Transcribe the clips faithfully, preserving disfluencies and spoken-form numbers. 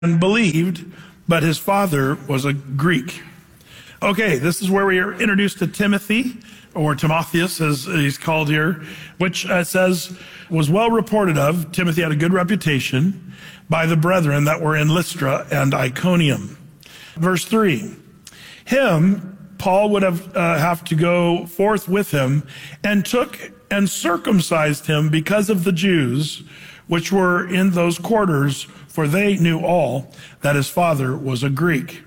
and believed, but his father was a Greek. Okay, this is where we are introduced to Timothy, or Timotheus as he's called here, which uh, says was well reported of. Timothy had a good reputation by the brethren that were in Lystra and Iconium. Verse three, him, Paul would have, uh, have to go forth with him, and took and circumcised him because of the Jews which were in those quarters, for they knew all that his father was a Greek.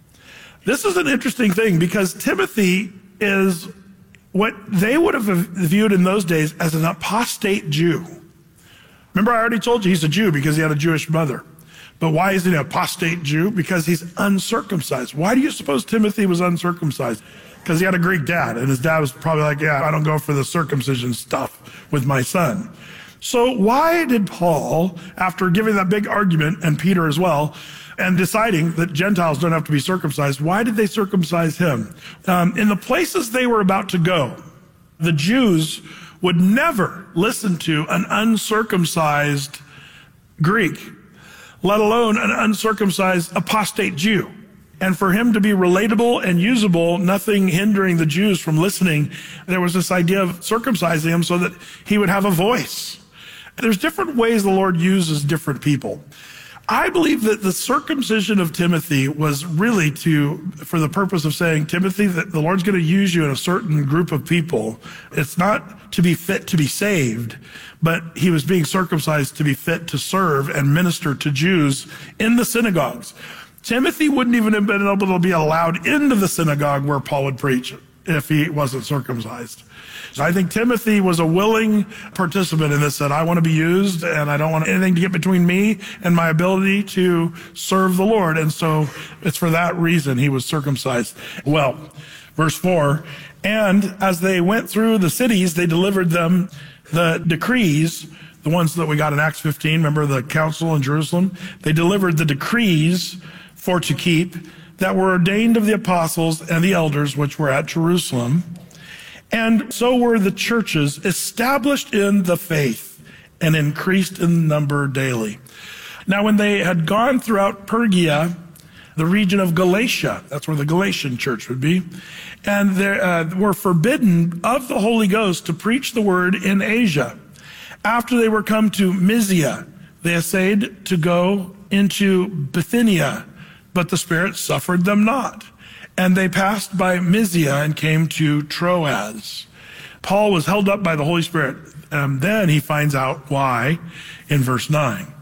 This is an interesting thing because Timothy is what they would have viewed in those days as an apostate Jew. Remember, I already told you he's a Jew because he had a Jewish mother. But why is he an apostate Jew? Because he's uncircumcised. Why do you suppose Timothy was uncircumcised? Because he had a Greek dad, and his dad was probably like, yeah, I don't go for the circumcision stuff with my son. So why did Paul, after giving that big argument, and Peter as well, and deciding that Gentiles don't have to be circumcised, why did they circumcise him? Um, in the places they were about to go, the Jews would never listen to an uncircumcised Greek, let alone an uncircumcised apostate Jew. And for him to be relatable and usable, nothing hindering the Jews from listening, there was this idea of circumcising him so that he would have a voice. There's different ways the Lord uses different people. I believe that the circumcision of Timothy was really to, for the purpose of saying, Timothy, that the Lord's going to use you in a certain group of people. It's not to be fit to be saved, but he was being circumcised to be fit to serve and minister to Jews in the synagogues. Timothy wouldn't even have been able to be allowed into the synagogue where Paul would preach if he wasn't circumcised. So I think Timothy was a willing participant in this, that I want to be used and I don't want anything to get between me and my ability to serve the Lord. And so it's for that reason he was circumcised. Well, verse four, and as they went through the cities, they delivered them the decrees, the ones that we got in Acts fifteen, remember the council in Jerusalem? They delivered the decrees for to keep that were ordained of the apostles and the elders which were at Jerusalem. And so were the churches established in the faith and increased in number daily. Now, when they had gone throughout Phrygia, the region of Galatia, that's where the Galatian church would be, and they uh, were forbidden of the Holy Ghost to preach the word in Asia. After they were come to Mysia, they essayed to go into Bithynia, but the Spirit suffered them not. And they passed by Mysia and came to Troas. Paul was held up by the Holy Spirit. And then he finds out why in verse nine.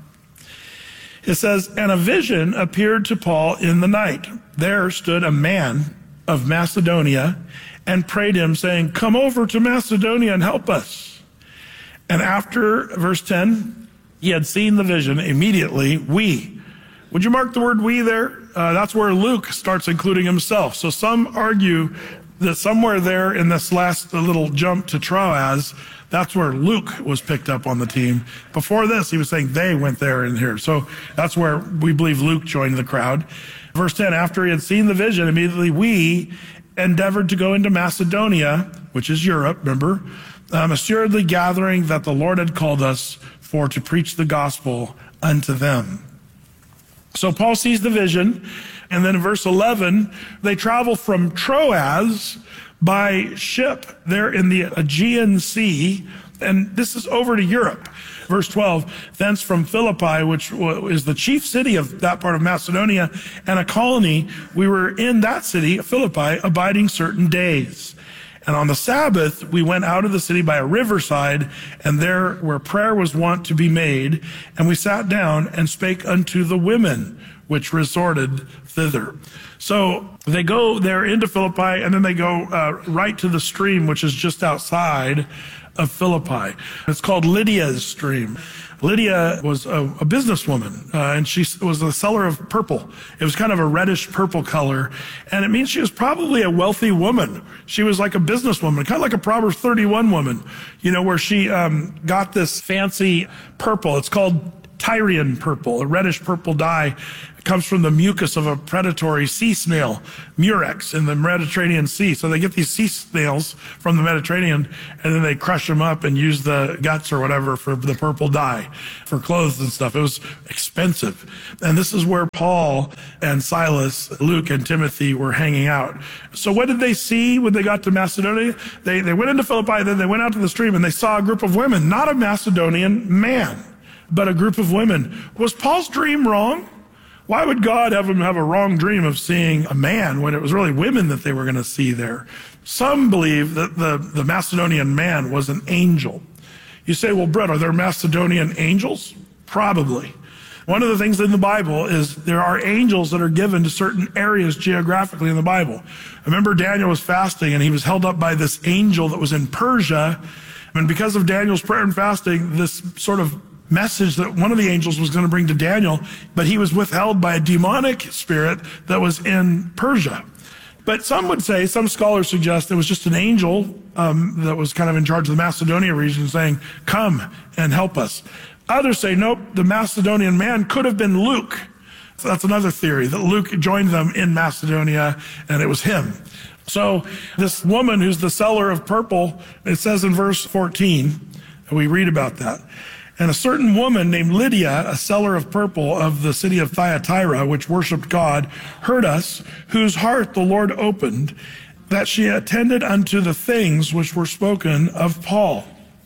It says, and a vision appeared to Paul in the night. There stood a man of Macedonia and prayed him, saying, come over to Macedonia and help us. And after, verse ten, he had seen the vision, immediately we. Would you mark the word we there? Uh, that's where Luke starts including himself. So some argue that somewhere there in this last little jump to Troas, that's where Luke was picked up on the team. Before this, he was saying they went there and here. So that's where we believe Luke joined the crowd. Verse ten, after he had seen the vision, immediately we endeavored to go into Macedonia, which is Europe, remember, um, assuredly gathering that the Lord had called us for to preach the gospel unto them. So Paul sees the vision, and then in verse eleven, they travel from Troas by ship there in the Aegean Sea, and this is over to Europe. Verse twelve, thence from Philippi, which is the chief city of that part of Macedonia, and a colony, we were in that city, Philippi, abiding certain days. And on the Sabbath, we went out of the city by a riverside, and there where prayer was wont to be made, and we sat down and spake unto the women which resorted thither. So they go there into Philippi, and then they go uh, right to the stream, which is just outside of Philippi. It's called Lydia's stream. Lydia was a, a businesswoman, uh, and she was the seller of purple. It was kind of a reddish purple color, and it means she was probably a wealthy woman. She was like a businesswoman, kind of like a Proverbs thirty-one woman, you know, where she um, got this fancy purple. It's called Tyrian purple, a reddish purple dye. It comes from the mucus of a predatory sea snail, Murex, in the Mediterranean Sea. So they get these sea snails from the Mediterranean, and then they crush them up and use the guts or whatever for the purple dye for clothes and stuff. It was expensive. And this is where Paul and Silas, Luke and Timothy were hanging out. So what did they see when they got to Macedonia? They, they went into Philippi, then they went out to the stream, and they saw a group of women, not a Macedonian man, but a group of women. Was Paul's dream wrong? Why would God have him have a wrong dream of seeing a man when it was really women that they were going to see there? Some believe that the, the Macedonian man was an angel. You say, well, Brett, are there Macedonian angels? Probably. One of the things in the Bible is there are angels that are given to certain areas geographically in the Bible. I remember Daniel was fasting and he was held up by this angel that was in Persia. And because of Daniel's prayer and fasting, this sort of message that one of the angels was going to bring to Daniel, but he was withheld by a demonic spirit that was in Persia. But some would say, some scholars suggest it was just an angel um, that was kind of in charge of the Macedonia region saying, come and help us. Others say, nope, the Macedonian man could have been Luke. So that's another theory, that Luke joined them in Macedonia and it was him. So this woman who's the seller of purple, it says in verse fourteen, and we read about that. And a certain woman named Lydia, a seller of purple of the city of Thyatira, which worshiped God, heard us, whose heart the Lord opened, that she attended unto the things which were spoken of Paul.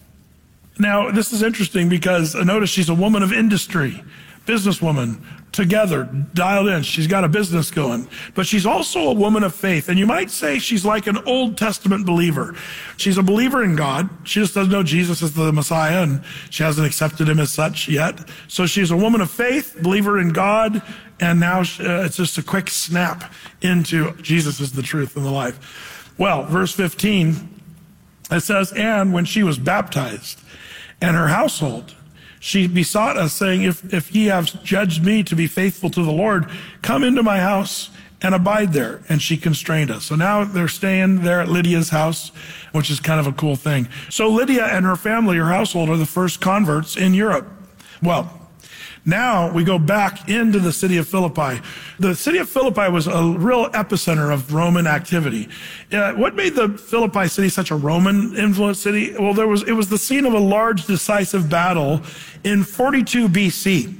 Now, this is interesting because notice she's a woman of industry, businesswoman, together, dialed in. She's got a business going. But she's also a woman of faith. And you might say she's like an Old Testament believer. She's a believer in God. She just doesn't know Jesus as the Messiah, and she hasn't accepted him as such yet. So she's a woman of faith, believer in God, and now uh, it's just a quick snap into Jesus is the truth and the life. Well, verse fifteen, it says, and when she was baptized, and her household, she besought us, saying, if, if ye have judged me to be faithful to the Lord, come into my house and abide there. And she constrained us. So now they're staying there at Lydia's house, which is kind of a cool thing. So Lydia and her family, her household, are the first converts in Europe. Well, now we go back into the city of Philippi. The city of Philippi was a real epicenter of Roman activity. Uh, what made the Philippi city such a Roman influenced city? Well, there was, it was the scene of a large decisive battle in forty-two B C.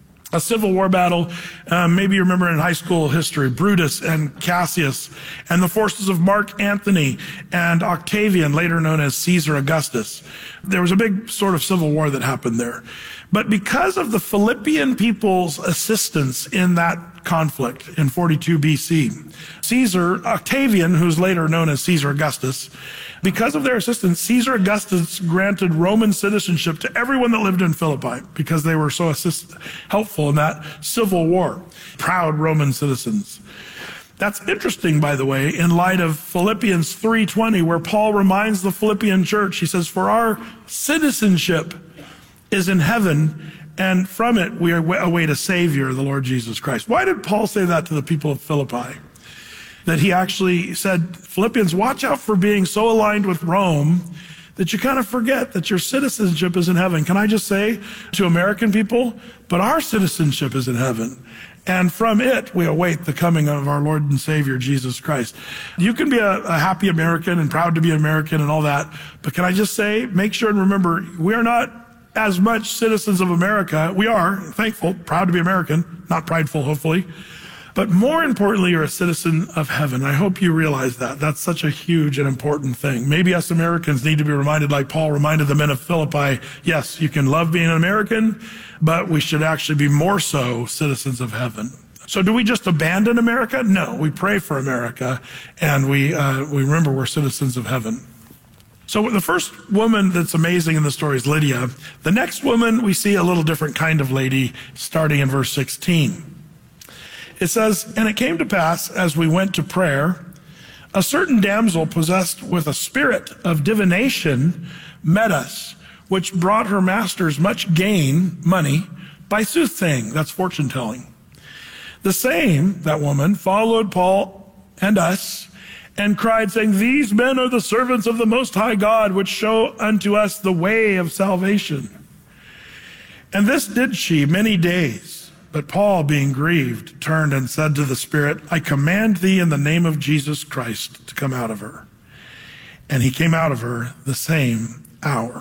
A civil war battle. Um, maybe you remember in high school history, Brutus and Cassius and the forces of Mark Antony and Octavian, later known as Caesar Augustus. There was a big sort of civil war that happened there. But because of the Philippian people's assistance in that conflict in forty-two B C, Caesar, Octavian, who's later known as Caesar Augustus, because of their assistance, Caesar Augustus granted Roman citizenship to everyone that lived in Philippi because they were so assist- helpful in that civil war. Proud Roman citizens. That's interesting, by the way, in light of Philippians three twenty, where Paul reminds the Philippian church, he says, for our citizenship is in heaven, and from it we await a Savior, the Lord Jesus Christ. Why did Paul say that to the people of Philippi? That he actually said, Philippians, watch out for being so aligned with Rome that you kind of forget that your citizenship is in heaven. Can I just say to American people, but our citizenship is in heaven. And from it, we await the coming of our Lord and Savior, Jesus Christ. You can be a, a happy American and proud to be American and all that, but can I just say, make sure and remember, we are not as much citizens of America. We are thankful, proud to be American, not prideful, hopefully. But more importantly, you're a citizen of heaven. I hope you realize that. That's such a huge and important thing. Maybe us Americans need to be reminded, like Paul reminded the men of Philippi, yes, you can love being an American, but we should actually be more so citizens of heaven. So do we just abandon America? No, we pray for America, and we, uh, we remember we're citizens of heaven. So the first woman that's amazing in the story is Lydia. The next woman, we see a little different kind of lady, starting in verse sixteen. It says, and it came to pass, as we went to prayer, a certain damsel possessed with a spirit of divination met us, which brought her masters much gain, money, by soothsaying, that's fortune telling. The same, that woman, followed Paul and us, and cried, saying, these men are the servants of the Most High God, which show unto us the way of salvation. And this did she many days. But Paul, being grieved, turned and said to the Spirit, I command thee in the name of Jesus Christ to come out of her. And he came out of her the same hour.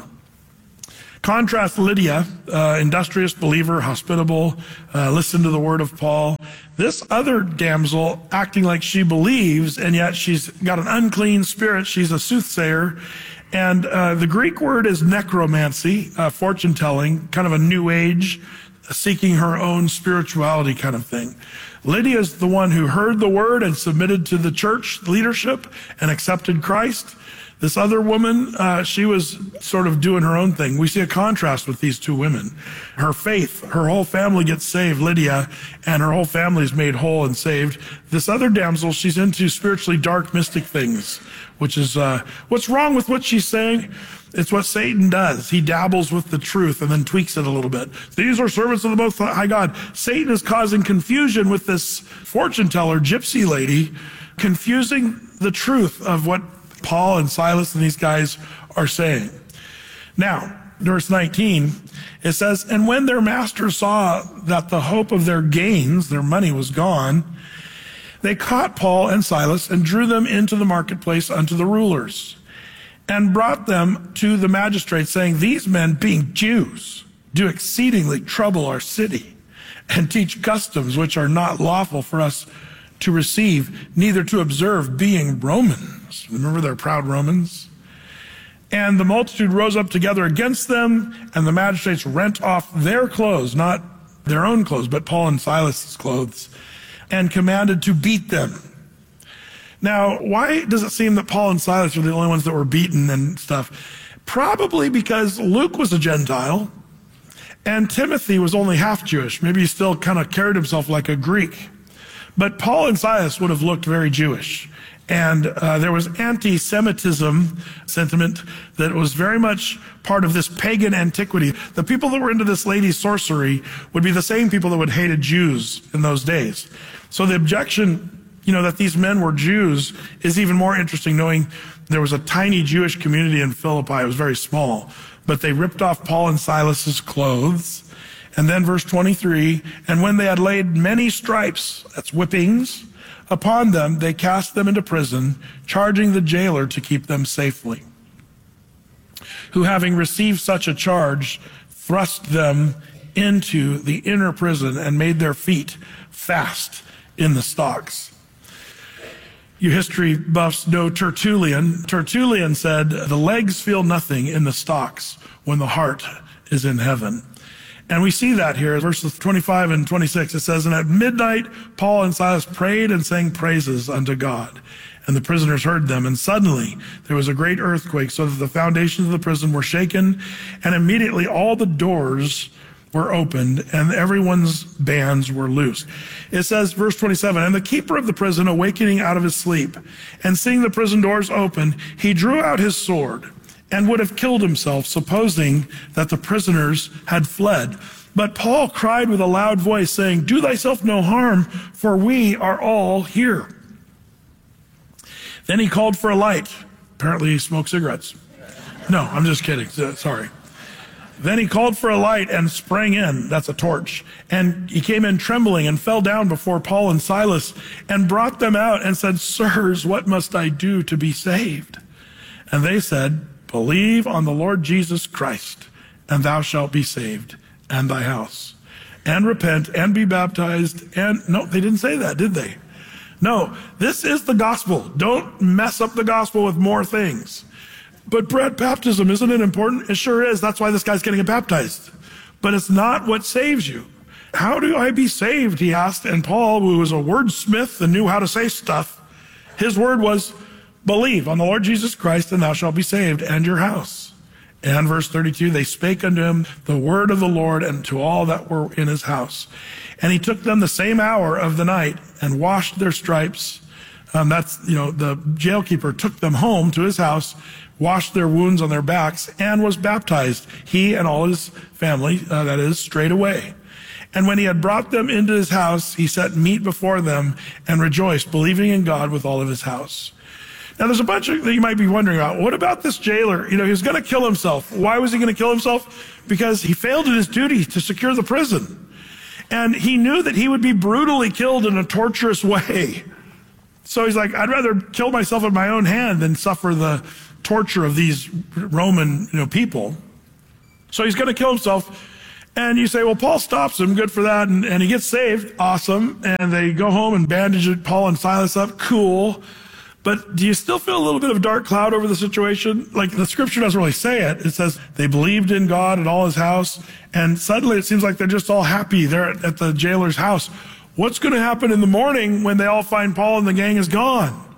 Contrast Lydia, uh, industrious believer, hospitable, uh, listen to the word of Paul. This other damsel acting like she believes, and yet she's got an unclean spirit. She's a soothsayer. And uh, the Greek word is necromancy, uh, fortune telling, kind of a new age, seeking her own spirituality kind of thing. Lydia is the one who heard the word and submitted to the church leadership and accepted Christ. This other woman, uh, she was sort of doing her own thing. We see a contrast with these two women. Her faith, her whole family gets saved, Lydia, and her whole family is made whole and saved. This other damsel, she's into spiritually dark, mystic things, which is, uh, what's wrong with what she's saying? It's what Satan does. He dabbles with the truth and then tweaks it a little bit. These are servants of the Most High God. Satan is causing confusion with this fortune teller, gypsy lady, confusing the truth of what Paul and Silas and these guys are saying. Now, verse nineteen, it says, and when their master saw that the hope of their gains, their money was gone, they caught Paul and Silas and drew them into the marketplace unto the rulers and brought them to the magistrates, saying, these men, being Jews, do exceedingly trouble our city and teach customs which are not lawful for us to receive, neither to observe, being Romans. Remember, they're proud Romans. And the multitude rose up together against them, and the magistrates rent off their clothes, not their own clothes, but Paul and Silas's clothes, and commanded to beat them. Now, why does it seem that Paul and Silas are the only ones that were beaten and stuff? Probably because Luke was a Gentile, and Timothy was only half Jewish. Maybe he still kind of carried himself like a Greek. But Paul and Silas would have looked very Jewish. And uh, there was anti-Semitism sentiment that was very much part of this pagan antiquity. The people that were into this lady's sorcery would be the same people that would hated Jews in those days. So the objection, you know, that these men were Jews is even more interesting, knowing there was a tiny Jewish community in Philippi. It was very small. But they ripped off Paul and Silas's clothes. And then verse twenty-three, and when they had laid many stripes, that's whippings, upon them, they cast them into prison, charging the jailer to keep them safely, who, having received such a charge, thrust them into the inner prison and made their feet fast in the stocks. You history buffs know Tertullian. Tertullian said, the legs feel nothing in the stocks when the heart is in heaven. And we see that here, verses twenty-five and twenty-six. It says, and at midnight, Paul and Silas prayed and sang praises unto God. And the prisoners heard them. And suddenly there was a great earthquake, so that the foundations of the prison were shaken. And immediately all the doors were opened, and everyone's bands were loosed. It says, verse twenty-seven, and the keeper of the prison, awakening out of his sleep, and seeing the prison doors open, he drew out his sword, and would have killed himself, supposing that the prisoners had fled. But Paul cried with a loud voice, saying, do thyself no harm, for we are all here. Then he called for a light. Apparently he smoked cigarettes. No, I'm just kidding. Sorry. Then he called for a light and sprang in. That's a torch. And he came in trembling and fell down before Paul and Silas and brought them out and said, sirs, what must I do to be saved? And they said, believe on the Lord Jesus Christ, and thou shalt be saved, and thy house. And repent, and be baptized, and... No, they didn't say that, did they? No, this is the gospel. Don't mess up the gospel with more things. But Brett, baptism, isn't it important? It sure is. That's why this guy's getting baptized. But it's not what saves you. How do I be saved, he asked. And Paul, who was a wordsmith and knew how to say stuff, his word was, believe on the Lord Jesus Christ, and thou shalt be saved, and your house. And verse thirty-two, they spake unto him the word of the Lord, and to all that were in his house. And he took them the same hour of the night, and washed their stripes. Um, that's, you know, the jailkeeper took them home to his house, washed their wounds on their backs, and was baptized, he and all his family, uh, that is, straightway. And when he had brought them into his house, he set meat before them, and rejoiced, believing in God with all of his house. Now, there's a bunch of that you might be wondering about. What about this jailer? You know, he was going to kill himself. Why was he going to kill himself? Because he failed in his duty to secure the prison. And he knew that he would be brutally killed in a torturous way. So he's like, I'd rather kill myself with my own hand than suffer the torture of these Roman, you know, people. So he's going to kill himself. And you say, well, Paul stops him. Good for that. And, and he gets saved. Awesome. And they go home and bandage Paul and Silas up. Cool. But do you still feel a little bit of a dark cloud over the situation? Like, the scripture doesn't really say it. It says they believed in God and all his house. And suddenly it seems like they're just all happy. They're at, at the jailer's house. What's going to happen in the morning when they all find Paul and the gang is gone?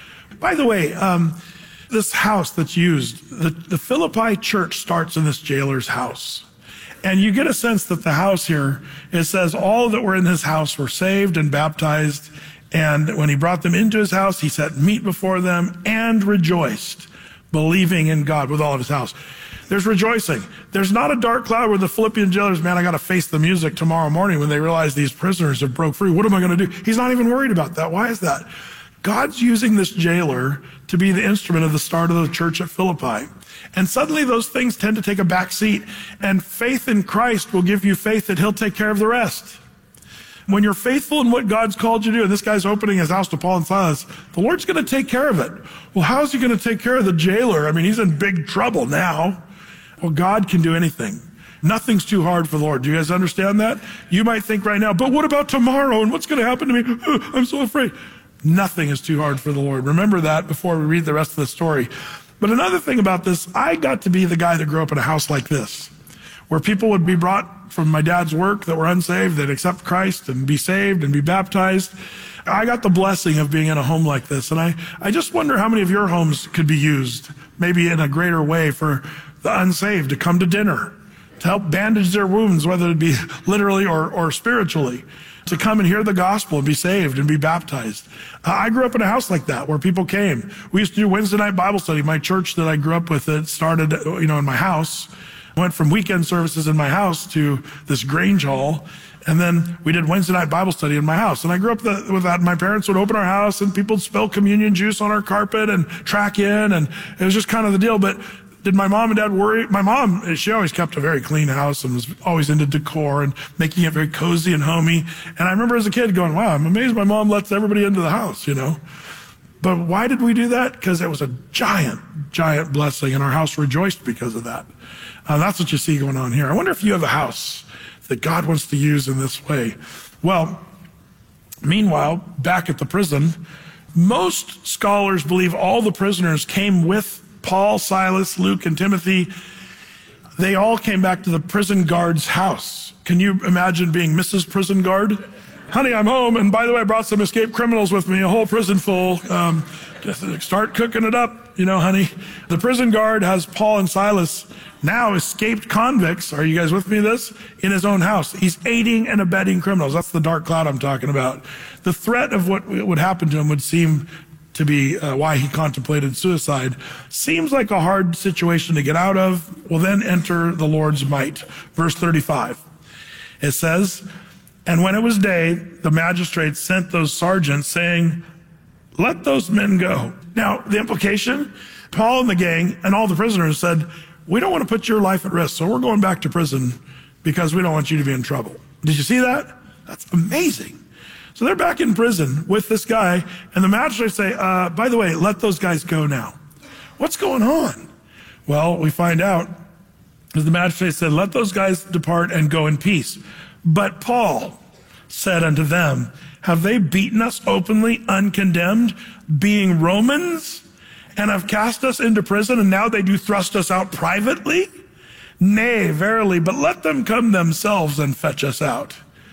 By the way, um, this house that's used, the, the Philippi church starts in this jailer's house. And you get a sense that the house here, it says all that were in his house were saved and baptized. And when he brought them into his house, he set meat before them and rejoiced, believing in God with all of his house. There's rejoicing. There's not a dark cloud where the Philippian jailers, man, I got to face the music tomorrow morning when they realize these prisoners have broke free. What am I going to do? He's not even worried about that. Why is that? God's using this jailer to be the instrument of the start of the church at Philippi. And suddenly those things tend to take a back seat. And faith in Christ will give you faith that he'll take care of the rest. When you're faithful in what God's called you to do, and this guy's opening his house to Paul and Silas, the Lord's going to take care of it. Well, how is he going to take care of the jailer? I mean, he's in big trouble now. Well, God can do anything. Nothing's too hard for the Lord. Do you guys understand that? You might think right now, but what about tomorrow? And what's going to happen to me? I'm so afraid. Nothing is too hard for the Lord. Remember that before we read the rest of the story. But another thing about this, I got to be the guy that grew up in a house like this, where people would be brought from my dad's work that were unsaved, that accept Christ and be saved and be baptized. I got the blessing of being in a home like this. And I, I just wonder how many of your homes could be used, maybe in a greater way, for the unsaved to come to dinner, to help bandage their wounds, whether it be literally or, or spiritually, to come and hear the gospel and be saved and be baptized. Uh, I grew up in a house like that where people came. We used to do Wednesday night Bible study. My church that I grew up with, it started, you know, in my house. Went from weekend services in my house to this Grange Hall. And then we did Wednesday night Bible study in my house. And I grew up with that. My parents would open our house and people would spill communion juice on our carpet and track in. And it was just kind of the deal. But did my mom and dad worry? My mom, she always kept a very clean house and was always into decor and making it very cozy and homey. And I remember as a kid going, wow, I'm amazed my mom lets everybody into the house, you know. But why did we do that? Because it was a giant, giant blessing, and our house rejoiced because of that. Uh, that's what you see going on here. I wonder if you have a house that God wants to use in this way. Well, meanwhile, back at the prison, most scholars believe all the prisoners came with Paul, Silas, Luke, and Timothy. They all came back to the prison guard's house. Can you imagine being Missus Prison Guard? Honey, I'm home, and by the way, I brought some escaped criminals with me, a whole prison full. Um, just start cooking it up, you know, honey. The prison guard has Paul and Silas, now escaped convicts, are you guys with me this? In his own house. He's aiding and abetting criminals. That's the dark cloud I'm talking about. The threat of what would happen to him would seem to be uh, why he contemplated suicide. Seems like a hard situation to get out of. Well, then enter the Lord's might. Verse thirty-five. It says, and when it was day, the magistrates sent those sergeants saying, let those men go. Now, the implication, Paul and the gang and all the prisoners said, we don't want to put your life at risk, so we're going back to prison because we don't want you to be in trouble. Did you see that? That's amazing. So they're back in prison with this guy, and the magistrates say, uh, by the way, let those guys go now. What's going on? Well, we find out, as the magistrate said, let those guys depart and go in peace. But Paul said unto them, have they beaten us openly, uncondemned, being Romans, and have cast us into prison, and now they do thrust us out privately? Nay, verily, but let them come themselves and fetch us out.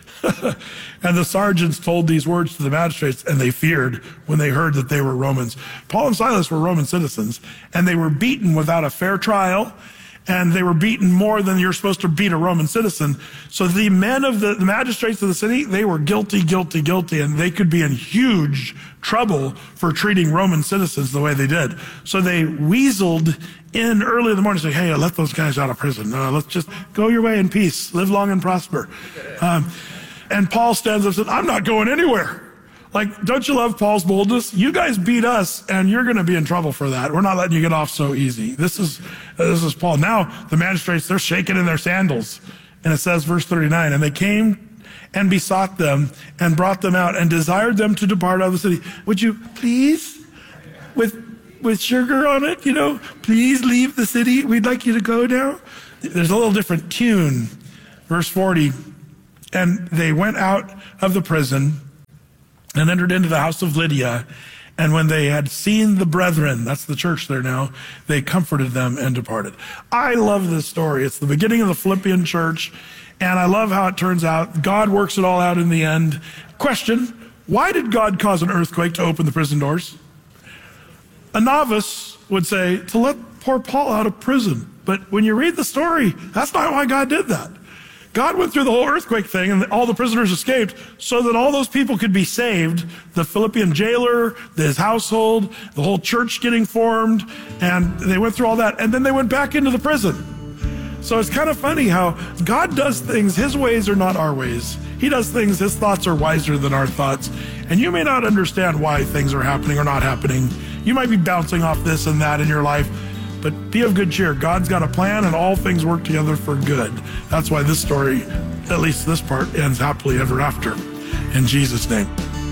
And the sergeants told these words to the magistrates, and they feared when they heard that they were Romans. Paul and Silas were Roman citizens, and they were beaten without a fair trial, and they were beaten more than you're supposed to beat a Roman citizen. So the men of the, the magistrates of the city, they were guilty, guilty, guilty, and they could be in huge trouble for treating Roman citizens the way they did. So they weaseled in early in the morning, saying, hey, let those guys out of prison. Uh, let's just go your way in peace. Live long and prosper. Um, and Paul stands up and says, I'm not going anywhere. Like, don't you love Paul's boldness? You guys beat us, and you're going to be in trouble for that. We're not letting you get off so easy. This is this is Paul. Now, the magistrates, they're shaking in their sandals. And it says, verse thirty-nine, and they came and besought them and brought them out and desired them to depart out of the city. Would you please, with with sugar on it, you know, please leave the city. We'd like you to go now. There's a little different tune. Verse forty, and they went out of the prison and entered into the house of Lydia. And when they had seen the brethren, that's the church there now, they comforted them and departed. I love this story. It's the beginning of the Philippian church, and I love how it turns out. God works it all out in the end. Question, why did God cause an earthquake to open the prison doors? A novice would say, to let poor Paul out of prison. But when you read the story, that's not why God did that. God went through the whole earthquake thing and all the prisoners escaped so that all those people could be saved. The Philippian jailer, his household, the whole church getting formed, and they went through all that. And then they went back into the prison. So it's kind of funny how God does things. His ways are not our ways. He does things, his thoughts are wiser than our thoughts. And you may not understand why things are happening or not happening. You might be bouncing off this and that in your life. But be of good cheer. God's got a plan, and all things work together for good. That's why this story, at least this part, ends happily ever after. In Jesus' name.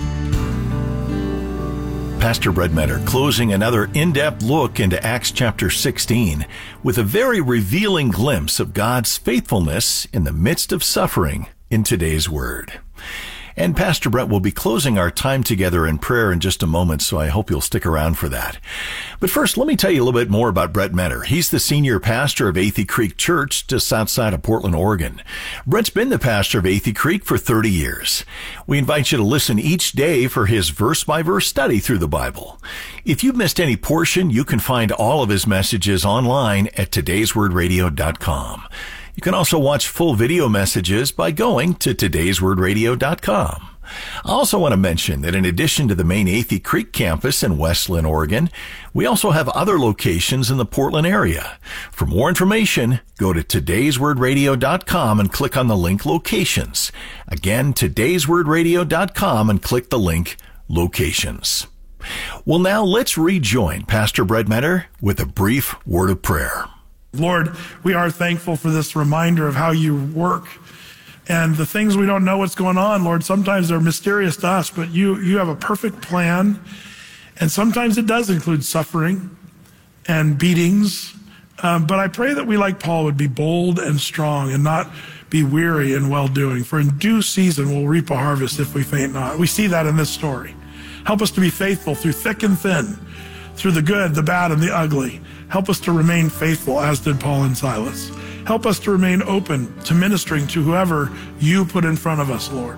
Pastor Brett Meador closing another in-depth look into Acts chapter sixteen with a very revealing glimpse of God's faithfulness in the midst of suffering in today's Word. And Pastor Brett will be closing our time together in prayer in just a moment, so I hope you'll stick around for that. But first, let me tell you a little bit more about Brett Meador. He's the senior pastor of Athey Creek Church just outside of Portland, Oregon. Brett's been the pastor of Athey Creek for thirty years. We invite you to listen each day for his verse-by-verse study through the Bible. If you've missed any portion, you can find all of his messages online at todays word radio dot com. You can also watch full video messages by going to todays word radio dot com. I also want to mention that in addition to the main Athey Creek campus in West Linn, Oregon, we also have other locations in the Portland area. For more information, go to todays word radio dot com and click on the link Locations. Again, todays word radio dot com and click the link Locations. Well, now let's rejoin Pastor Brett Meador with a brief word of prayer. Lord, we are thankful for this reminder of how you work and the things we don't know what's going on. Lord, sometimes they're mysterious to us, but you, you have a perfect plan. And sometimes it does include suffering and beatings. Um, but I pray that we, like Paul, would be bold and strong and not be weary in well-doing. For in due season we'll reap a harvest if we faint not. We see that in this story. Help us to be faithful through thick and thin, through the good, the bad, and the ugly. Help us to remain faithful, as did Paul and Silas. Help us to remain open to ministering to whoever you put in front of us, Lord.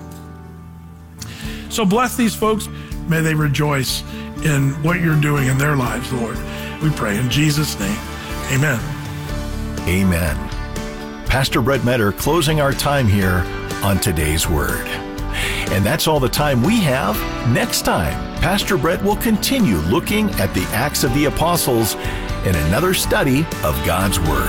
So bless these folks. May they rejoice in what you're doing in their lives, Lord. We pray in Jesus' name. Amen. Amen. Pastor Brett Meador closing our time here on Today's Word. And that's all the time we have. Next time, Pastor Brett will continue looking at the Acts of the Apostles in another study of God's Word.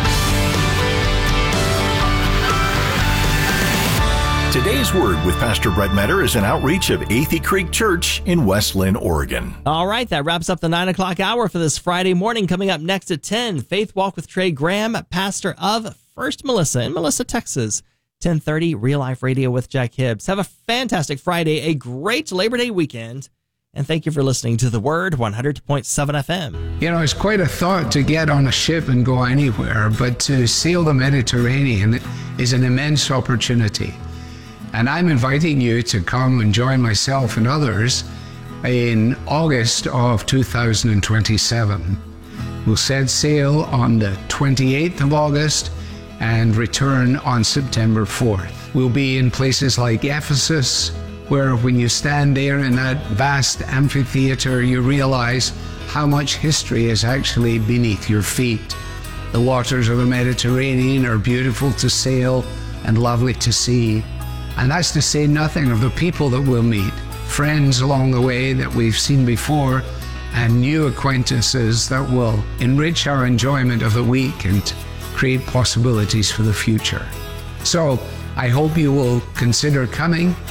Today's Word with Pastor Brett Meador is an outreach of Athey Creek Church in West Linn, Oregon. All right, that wraps up the nine o'clock hour for this Friday morning. Coming up next at ten, Faith Walk with Trey Graham, pastor of First Melissa in Melissa, Texas. ten thirty, Real Life Radio with Jack Hibbs. Have a fantastic Friday, a great Labor Day weekend, and thank you for listening to The Word, one hundred point seven F M. You know, it's quite a thought to get on a ship and go anywhere, but to sail the Mediterranean is an immense opportunity. And I'm inviting you to come and join myself and others in August of two thousand twenty-seven. We'll set sail on the twenty-eighth of August and return on September fourth. We'll be in places like Ephesus, where when you stand there in that vast amphitheater, you realize how much history is actually beneath your feet. The waters of the Mediterranean are beautiful to sail and lovely to see. And that's to say nothing of the people that we'll meet, friends along the way that we've seen before, and new acquaintances that will enrich our enjoyment of the week and create possibilities for the future. So I hope you will consider coming.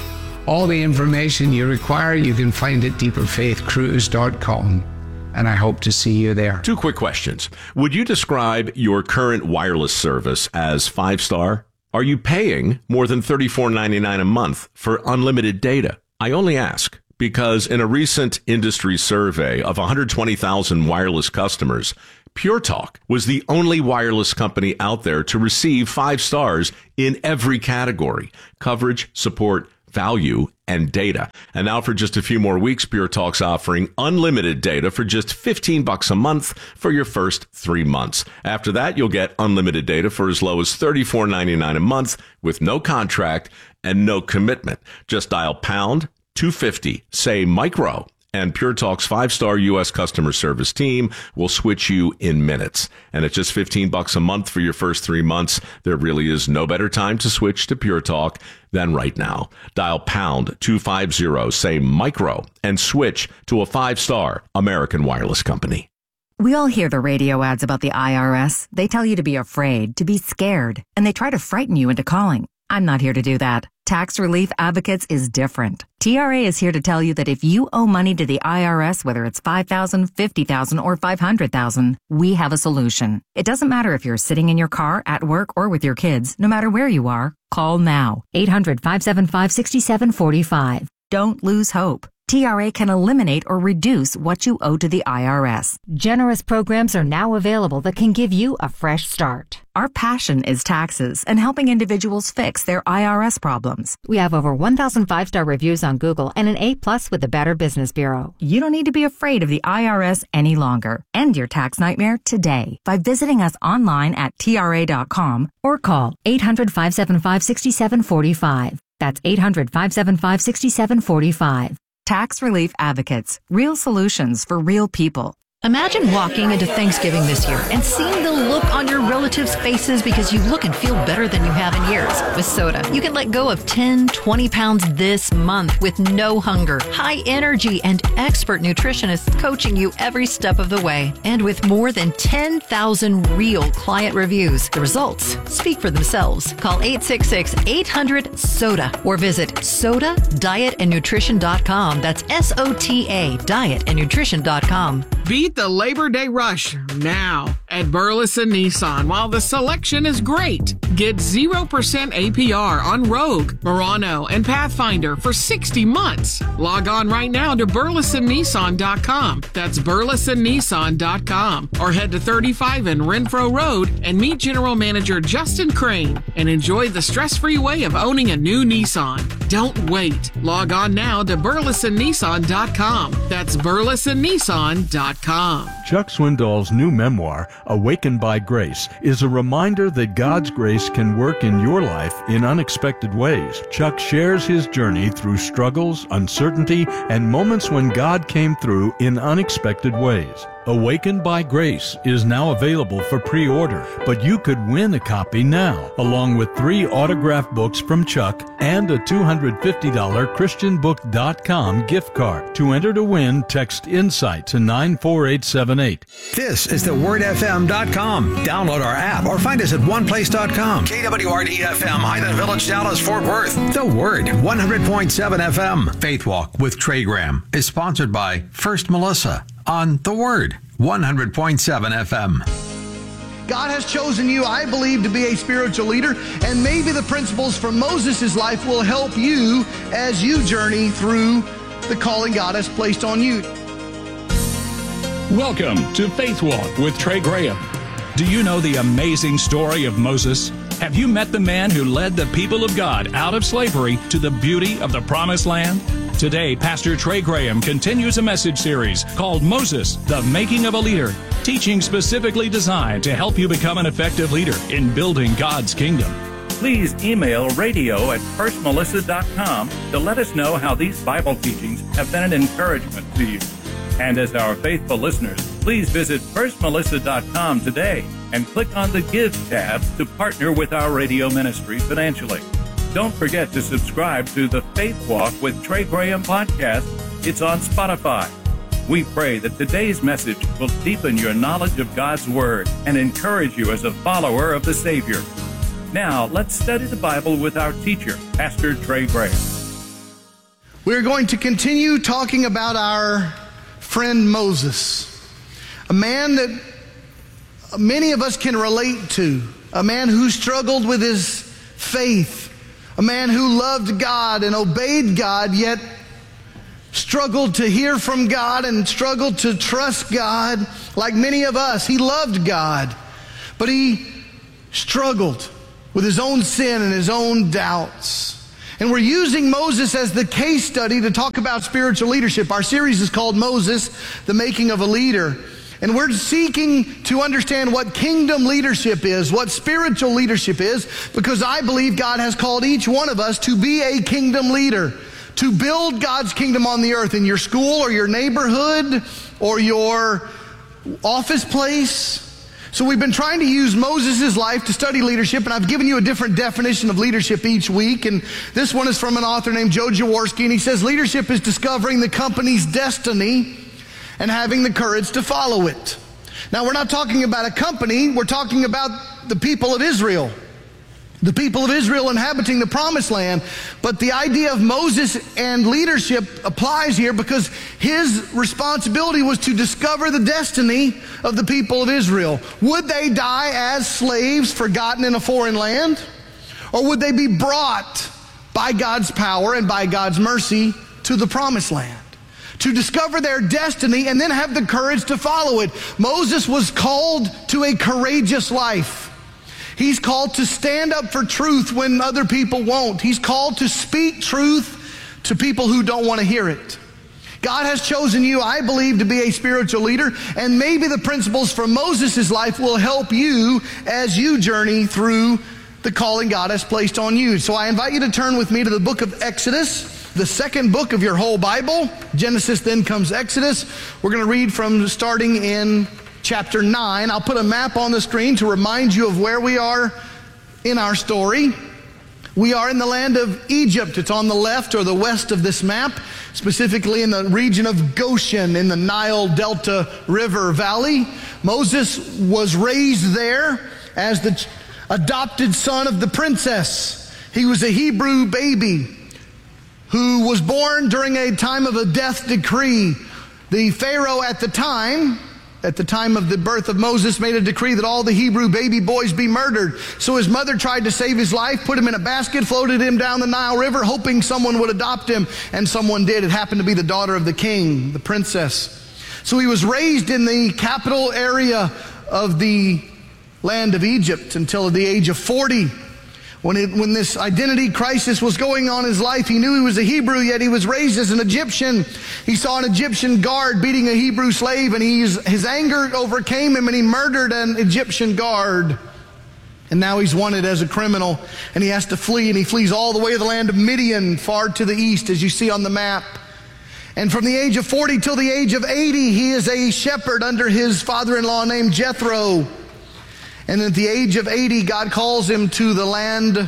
all the information you require, you can find at deeper faith cruise dot com. And I hope to see you there. Two quick questions. Would you describe your current wireless service as five-star? Are you paying more than thirty-four ninety-nine a month for unlimited data? I only ask because in a recent industry survey of one hundred twenty thousand wireless customers, Pure Talk was the only wireless company out there to receive five stars in every category: coverage, support, value, and data. And now for just a few more weeks, Pure Talk's offering unlimited data for just fifteen bucks a month for your first three months. After that, you'll get unlimited data for as low as thirty-four ninety-nine a month with no contract and no commitment. Just dial pound two fifty, say micro, and Pure Talk's five-star U S customer service team will switch you in minutes. And at just fifteen bucks a month for your first three months, there really is no better time to switch to Pure Talk than right now. Dial pound two fifty, say micro, and switch to a five-star American wireless company. We all hear the radio ads about the I R S. They tell you to be afraid, to be scared, and they try to frighten you into calling. I'm not here to do that. Tax Relief Advocates is different. T R A is here to tell you that if you owe money to the I R S, whether it's five thousand dollars, fifty thousand dollars, or five hundred thousand dollars, we have a solution. It doesn't matter if you're sitting in your car, at work, or with your kids. No matter where you are, call now. eight hundred, five seven five, six seven four five. Don't lose hope. T R A can eliminate or reduce what you owe to the I R S. Generous programs are now available that can give you a fresh start. Our passion is taxes and helping individuals fix their I R S problems. We have over one thousand five-star reviews on Google and an A plus with the Better Business Bureau. You don't need to be afraid of the I R S any longer. End your tax nightmare today by visiting us online at T R A dot com or call eight hundred, five seven five, six seven four five. That's eight hundred, five seven five, six seven four five. Tax Relief Advocates. Real solutions for real people. Imagine walking into Thanksgiving this year and seeing the look on your relatives' faces because you look and feel better than you have in years. With Soda, you can let go of ten, twenty pounds this month with no hunger, high energy, and expert nutritionists coaching you every step of the way. And with more than ten thousand real client reviews, the results speak for themselves. Call eight six six, eight hundred, SODA or visit soda diet and nutrition dot com. That's S O T A, diet and nutrition dot com. Beat the Labor Day rush now at Burleson Nissan while the selection is great. Get zero percent A P R on Rogue, Murano, and Pathfinder for sixty months. Log on right now to burleson nissan dot com. That's burleson nissan dot com. Or head to thirty-five in Renfro Road and meet General Manager Justin Crane and enjoy the stress-free way of owning a new Nissan. Don't wait. Log on now to burleson nissan dot com. That's burleson nissan dot com. Chuck Swindoll's new memoir, Awakened by Grace, is a reminder that God's grace can work in your life in unexpected ways. Chuck shares his journey through struggles, uncertainty, and moments when God came through in unexpected ways. Awakened by Grace is now available for pre-order, but you could win a copy now, along with three autographed books from Chuck and a two hundred fifty dollars christian book dot com gift card. To enter to win, text INSIGHT to nine four eight seven eight. This is the word f m dot com. Download our app or find us at one place dot com. K W R D F M, Highland Village, Dallas, Fort Worth. The Word, one hundred point seven F M. Faith Walk with Trey Graham is sponsored by First Melissa on The Word, one hundred point seven F M. God has chosen you, I believe, to be a spiritual leader, and maybe the principles from Moses' life will help you as you journey through the calling God has placed on you. Welcome to Faith Walk with Trey Graham. Do you know the amazing story of Moses? Have you met the man who led the people of God out of slavery to the beauty of the Promised Land? Today, Pastor Trey Graham continues a message series called Moses, the Making of a Leader, teaching specifically designed to help you become an effective leader in building God's kingdom. Please email radio at first melissa dot com to let us know how these Bible teachings have been an encouragement to you. And as our faithful listeners, please visit first melissa dot com today and click on the Give tab to partner with our radio ministry financially. Don't forget to subscribe to the Faith Walk with Trey Graham podcast. It's on Spotify. We pray that today's message will deepen your knowledge of God's Word and encourage you as a follower of the Savior. Now, let's study the Bible with our teacher, Pastor Trey Graham. We're going to continue talking about our friend Moses, a man that many of us can relate to, a man who struggled with his faith, a man who loved God and obeyed God, yet struggled to hear from God and struggled to trust God like many of us. He loved God, but he struggled with his own sin and his own doubts. And we're using Moses as the case study to talk about spiritual leadership. Our series is called Moses, the Making of a Leader. And we're seeking to understand what kingdom leadership is, what spiritual leadership is, because I believe God has called each one of us to be a kingdom leader, to build God's kingdom on the earth in your school or your neighborhood or your office place. So we've been trying to use Moses' life to study leadership, and I've given you a different definition of leadership each week. And this one is from an author named Joe Jaworski, and he says leadership is discovering the company's destiny and having the courage to follow it. Now, we're not talking about a company, we're talking about the people of Israel. The people of Israel inhabiting the promised land. But the idea of Moses and leadership applies here because his responsibility was to discover the destiny of the people of Israel. Would they die as slaves forgotten in a foreign land? Or would they be brought by God's power and by God's mercy to the promised land? To discover their destiny and then have the courage to follow it. Moses was called to a courageous life. He's called to stand up for truth when other people won't. He's called to speak truth to people who don't want to hear it. God has chosen you, I believe, to be a spiritual leader, and maybe the principles from Moses' life will help you as you journey through the calling God has placed on you. So I invite you to turn with me to the book of Exodus, the second book of your whole Bible. Genesis, then comes Exodus. We're going to read from starting in chapter nine. I'll put a map on the screen to remind you of where we are in our story. We are in the land of Egypt. It's on the left or the west of this map, specifically in the region of Goshen in the Nile Delta River Valley. Moses was raised there as the adopted son of the princess. He was a Hebrew baby who was born during a time of a death decree. The Pharaoh at the time At the time of the birth of Moses, made a decree that all the Hebrew baby boys be murdered. So his mother tried to save his life, put him in a basket, floated him down the Nile River, hoping someone would adopt him. And someone did. It happened to be the daughter of the king, the princess. So he was raised in the capital area of the land of Egypt until the age of forty. When, it, when this identity crisis was going on in his life, he knew he was a Hebrew, yet he was raised as an Egyptian. He saw an Egyptian guard beating a Hebrew slave, and he's, his anger overcame him, and he murdered an Egyptian guard. And now he's wanted as a criminal, and he has to flee, and he flees all the way to the land of Midian, far to the east, as you see on the map. And from the age of forty till the age of eighty, he is a shepherd under his father-in-law named Jethro. And at the age of eighty, God calls him to the land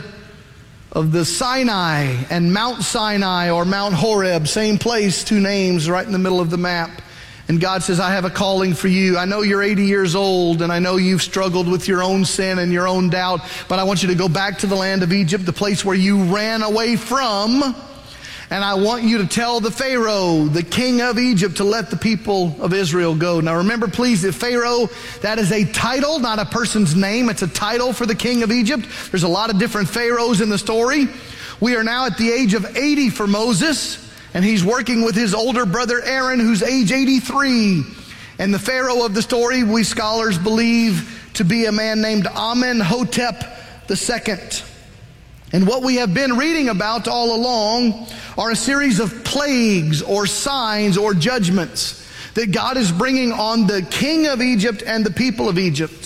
of the Sinai and Mount Sinai or Mount Horeb, same place, two names right in the middle of the map. And God says, I have a calling for you. I know you're eighty years old, and I know you've struggled with your own sin and your own doubt, but I want you to go back to the land of Egypt, the place where you ran away from. And I want you to tell the Pharaoh, the king of Egypt, to let the people of Israel go. Now remember, please, that Pharaoh, that is a title, not a person's name. It's a title for the king of Egypt. There's a lot of different pharaohs in the story. We are now at the age of eighty for Moses, and he's working with his older brother Aaron, who's age eighty-three. And the Pharaoh of the story, we scholars believe to be a man named Amenhotep the second. And what we have been reading about all along are a series of plagues or signs or judgments that God is bringing on the king of Egypt and the people of Egypt.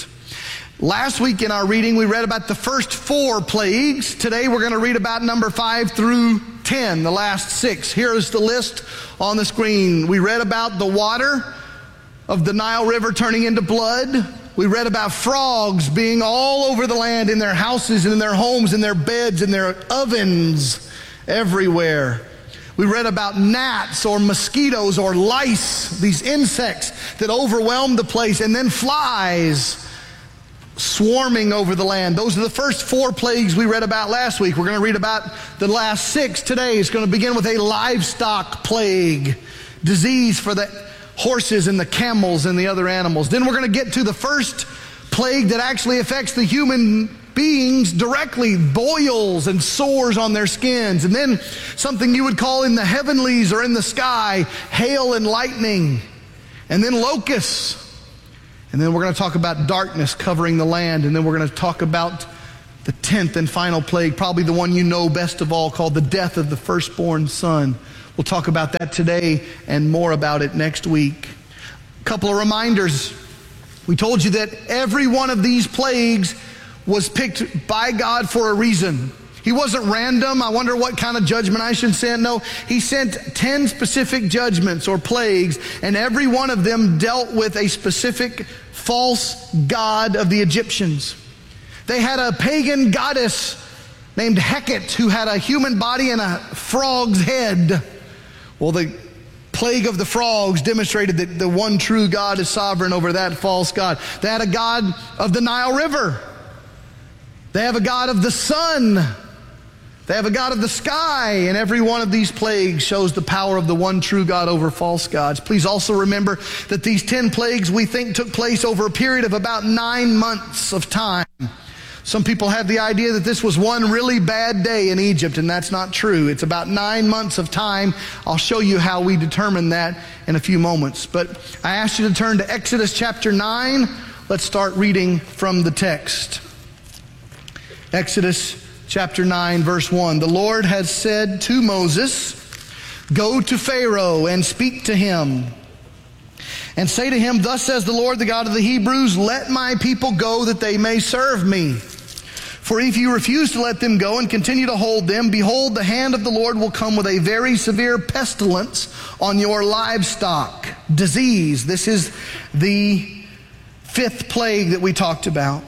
Last week in our reading, we read about the first four plagues. Today we're going to read about number five through ten, the last six. Here is the list on the screen. We read about the water of the Nile River turning into blood. We read about frogs being all over the land, in their houses and in their homes, in their beds, in their ovens, everywhere. We read about gnats or mosquitoes or lice, these insects that overwhelmed the place, and then flies swarming over the land. Those are the first four plagues we read about last week. We're going to read about the last six today. It's going to begin with a livestock plague, disease for the horses and the camels and the other animals. Then we're going to get to the first plague that actually affects the human beings directly, boils and sores on their skins. And then something you would call in the heavenlies or in the sky, hail and lightning. And then locusts. And then we're going to talk about darkness covering the land. And then we're going to talk about the tenth and final plague, probably the one you know best of all, called the death of the firstborn son. We'll talk about that today and more about it next week. A couple of reminders. We told you that every one of these plagues was picked by God for a reason. He wasn't random. I wonder what kind of judgment I should send. No, he sent ten specific judgments or plagues, and every one of them dealt with a specific false god of the Egyptians. They had a pagan goddess named Hecate who had a human body and a frog's head. Well, the plague of the frogs demonstrated that the one true God is sovereign over that false god. They had a god of the Nile River. They have a god of the sun. They have a god of the sky, and every one of these plagues shows the power of the one true God over false gods. Please also remember that these ten plagues we think took place over a period of about nine months of time. Some people have the idea that this was one really bad day in Egypt, and that's not true. It's about nine months of time. I'll show you how we determine that in a few moments. But I asked you to turn to Exodus chapter nine. Let's start reading from the text. Exodus chapter nine, verse one. The Lord has said to Moses, "Go to Pharaoh and speak to him, and say to him, Thus says the Lord, the God of the Hebrews, let my people go that they may serve me. For if you refuse to let them go and continue to hold them, behold, the hand of the Lord will come with a very severe pestilence on your livestock." Disease. This is the fifth plague that we talked about.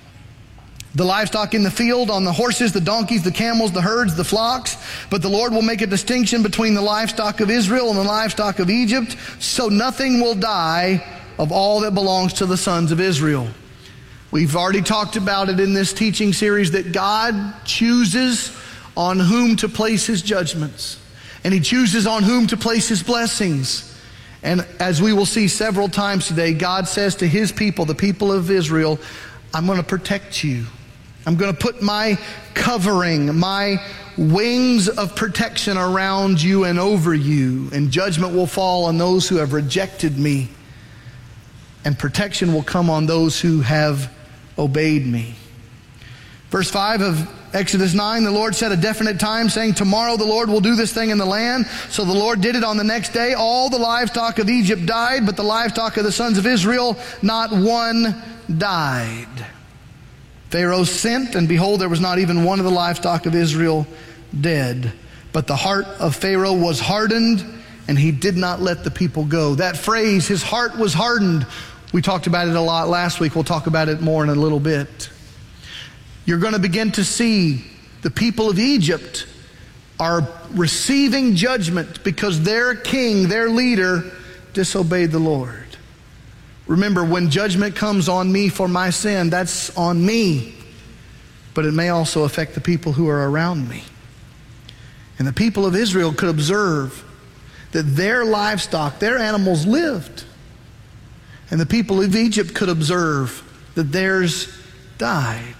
The livestock in the field, on the horses, the donkeys, the camels, the herds, the flocks. But the Lord will make a distinction between the livestock of Israel and the livestock of Egypt, so nothing will die of all that belongs to the sons of Israel. We've already talked about it in this teaching series that God chooses on whom to place his judgments. And he chooses on whom to place his blessings. And as we will see several times today, God says to his people, the people of Israel, I'm going to protect you. I'm going to put my covering, my wings of protection around you and over you. And judgment will fall on those who have rejected me. And protection will come on those who have obeyed me. Verse five of Exodus nine, the Lord set a definite time, saying, tomorrow the Lord will do this thing in the land. So the Lord did it on the next day. All the livestock of Egypt died, but the livestock of the sons of Israel, not one died. Pharaoh sent, and behold, there was not even one of the livestock of Israel dead. But the heart of Pharaoh was hardened, and he did not let the people go. That phrase, his heart was hardened, we talked about it a lot last week. We'll talk about it more in a little bit. You're going to begin to see the people of Egypt are receiving judgment because their king, their leader, disobeyed the Lord. Remember, when judgment comes on me for my sin, that's on me. But it may also affect the people who are around me. And the people of Israel could observe that their livestock, their animals lived. And the people of Egypt could observe that theirs died.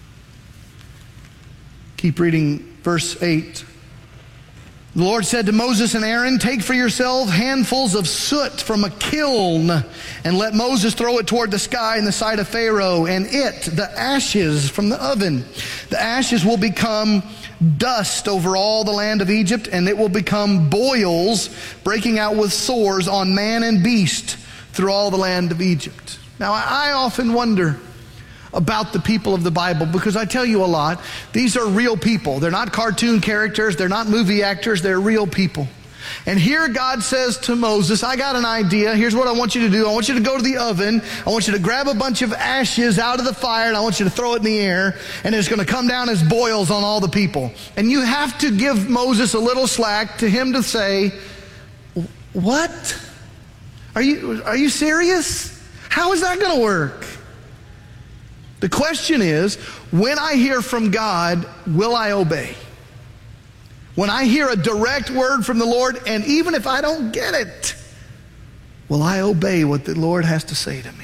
Keep reading verse eight. The Lord said to Moses and Aaron, take for yourselves handfuls of soot from a kiln, and let Moses throw it toward the sky in the sight of Pharaoh, and it, the ashes from the oven. The ashes will become dust over all the land of Egypt, and it will become boils breaking out with sores on man and beast through all the land of Egypt. Now, I often wonder about the people of the Bible, because I tell you a lot, these are real people. They're not cartoon characters. They're not movie actors. They're real people. And here God says to Moses, I got an idea. Here's what I want you to do. I want you to go to the oven. I want you to grab a bunch of ashes out of the fire, and I want you to throw it in the air, and it's going to come down as boils on all the people. And you have to give Moses a little slack to him to say, what? Are you, are you serious? How is that going to work? The question is, when I hear from God, will I obey? When I hear a direct word from the Lord, and even if I don't get it, will I obey what the Lord has to say to me?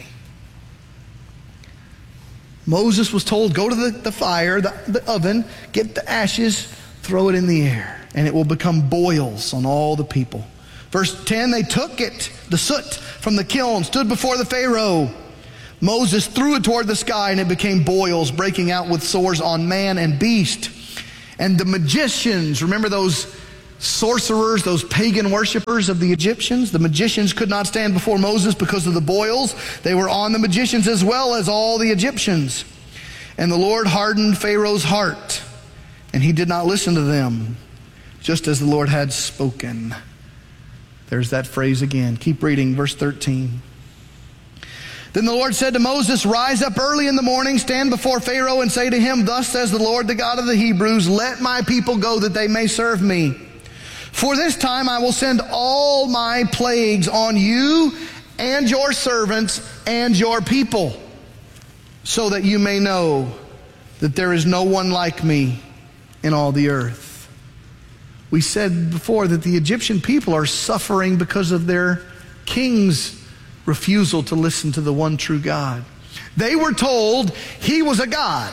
Moses was told, go to the, the fire, the, the oven, get the ashes, throw it in the air, and it will become boils on all the people. Verse ten, they took it, the soot from the kiln, stood before the Pharaoh. Moses threw it toward the sky, and it became boils, breaking out with sores on man and beast. And the magicians, remember those sorcerers, those pagan worshipers of the Egyptians? The magicians could not stand before Moses because of the boils. They were on the magicians as well as all the Egyptians. And the Lord hardened Pharaoh's heart, and he did not listen to them, just as the Lord had spoken. There's that phrase again. Keep reading, verse thirteen. Then the Lord said to Moses, rise up early in the morning, stand before Pharaoh, and say to him, thus says the Lord, the God of the Hebrews, let my people go that they may serve me. For this time I will send all my plagues on you and your servants and your people, so that you may know that there is no one like me in all the earth. We said before that the Egyptian people are suffering because of their king's refusal to listen to the one true God. They were told he was a God,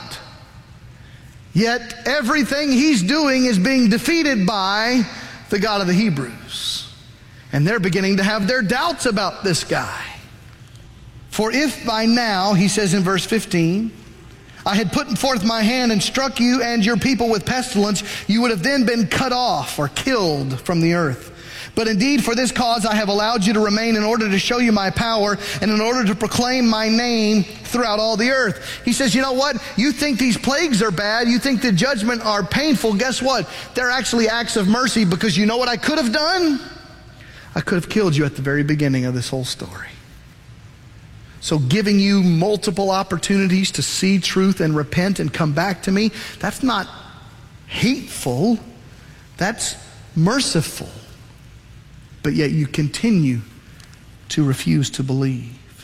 yet everything he's doing is being defeated by the God of the Hebrews. And they're beginning to have their doubts about this guy. For if by now, he says in verse fifteen, I had put forth my hand and struck you and your people with pestilence, you would have then been cut off or killed from the earth. But indeed, for this cause I have allowed you to remain, in order to show you my power and in order to proclaim my name throughout all the earth. He says, you know what? You think these plagues are bad. You think the judgment are painful. Guess what? They're actually acts of mercy, because you know what I could have done? I could have killed you at the very beginning of this whole story. So giving you multiple opportunities to see truth and repent and come back to me, that's not hateful. That's merciful. But yet you continue to refuse to believe.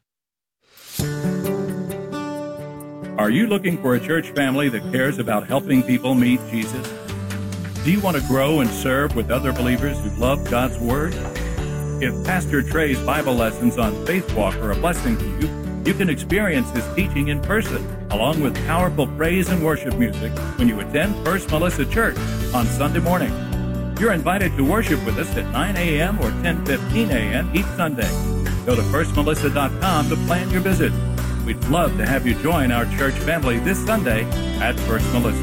Are you looking for a church family that cares about helping people meet Jesus? Do you want to grow and serve with other believers who love God's Word? If Pastor Trey's Bible lessons on Faith Walk are a blessing to you, you can experience his teaching in person, along with powerful praise and worship music when you attend First Melissa Church on Sunday morning. You're invited to worship with us at nine a.m. or ten fifteen a.m. each Sunday. Go to first melissa dot com to plan your visit. We'd love to have you join our church family this Sunday at First Melissa.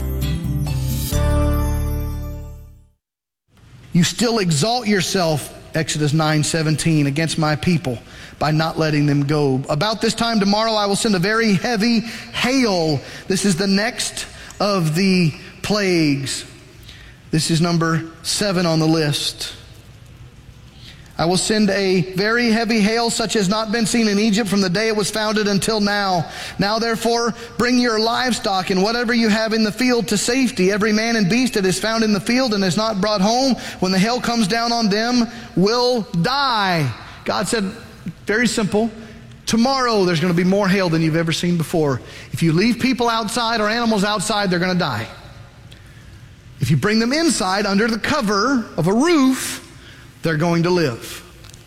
You still exalt yourself, Exodus nine seventeen, against my people by not letting them go. About this time tomorrow I will send a very heavy hail. This is the next of the plagues. This is number seven on the list. I will send a very heavy hail such as not been seen in Egypt from the day it was founded until now. Now therefore bring your livestock and whatever you have in the field to safety. Every man and beast that is found in the field and is not brought home, when the hail comes down on them, will die. God said, very simple, tomorrow there's going to be more hail than you've ever seen before. If you leave people outside or animals outside, they're going to die. If you bring them inside under the cover of a roof, they're going to live.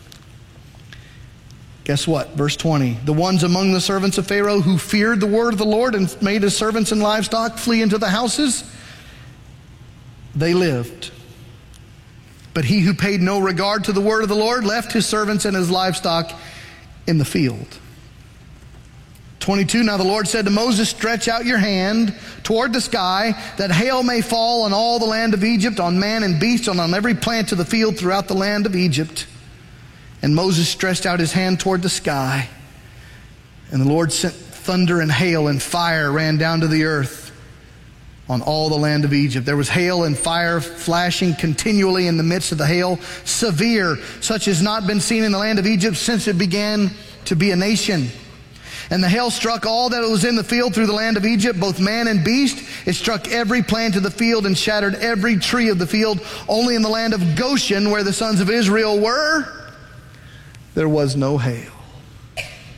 Guess what? Verse twenty. The ones among the servants of Pharaoh who feared the word of the Lord and made his servants and livestock flee into the houses, they lived. But he who paid no regard to the word of the Lord left his servants and his livestock in the field. twenty-two, now the Lord said to Moses, stretch out your hand toward the sky, that hail may fall on all the land of Egypt, on man and beast, and on every plant of the field throughout the land of Egypt. And Moses stretched out his hand toward the sky, and the Lord sent thunder and hail, and fire ran down to the earth on all the land of Egypt. There was hail and fire flashing continually in the midst of the hail, severe, such as not been seen in the land of Egypt since it began to be a nation. And the hail struck all that was in the field through the land of Egypt, both man and beast. It struck every plant of the field and shattered every tree of the field. Only in the land of Goshen, where the sons of Israel were, there was no hail.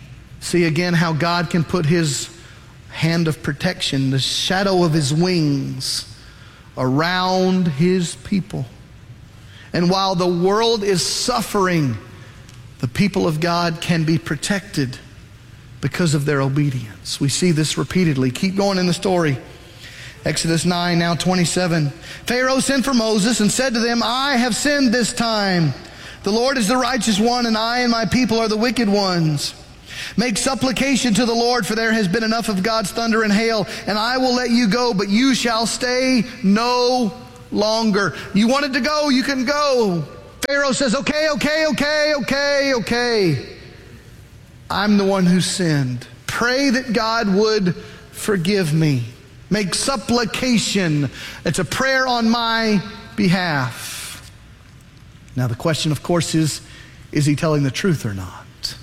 See again how God can put his hand of protection, the shadow of his wings, around his people. And while the world is suffering, the people of God can be protected because of their obedience. We see this repeatedly. Keep going in the story. Exodus nine, now twenty-seven. Pharaoh sent for Moses and said to them, I have sinned this time. The Lord is the righteous one, and I and my people are the wicked ones. Make supplication to the Lord, for there has been enough of God's thunder and hail, and I will let you go, but you shall stay no longer. You wanted to go, you can go. Pharaoh says, okay, okay, okay, okay, okay. I'm the one who sinned. Pray that God would forgive me. Make supplication. It's a prayer on my behalf. Now the question, of course, is, is he telling the truth or not?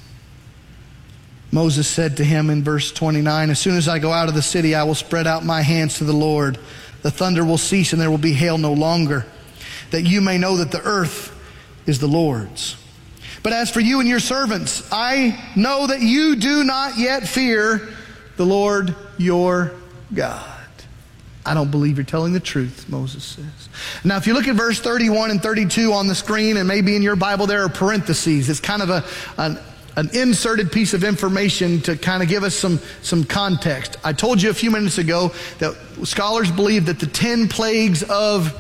Moses said to him in verse twenty-nine, as soon as I go out of the city, I will spread out my hands to the Lord. The thunder will cease and there will be hail no longer, that you may know that the earth is the Lord's. But as for you and your servants, I know that you do not yet fear the Lord your God. I don't believe you're telling the truth, Moses says. Now, if you look at verse thirty-one and thirty-two on the screen, and maybe in your Bible there are parentheses. It's kind of a an, an inserted piece of information to kind of give us some, some context. I told you a few minutes ago that scholars believe that the ten plagues of